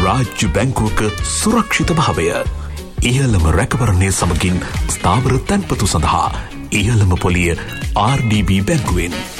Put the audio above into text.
රාජ්‍ය බැංකුවක සුරක්ෂිත භාවය. ඉහළම රැකවරණය සමගින් ස්ථාවර තැන්පතු සඳහා ඉහළම පොලිය RDB බැංකුවෙන්.